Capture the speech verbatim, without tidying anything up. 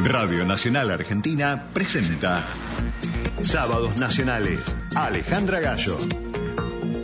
Radio Nacional Argentina presenta Sábados Nacionales. Alejandra Gallo.